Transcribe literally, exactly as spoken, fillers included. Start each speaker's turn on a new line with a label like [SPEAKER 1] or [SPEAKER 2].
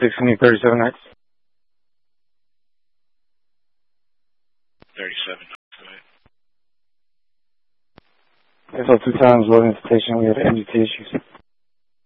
[SPEAKER 1] sixteen thirty-seven X.
[SPEAKER 2] thirty-seven, go ahead.
[SPEAKER 1] So two times loading station, we had N G T issues.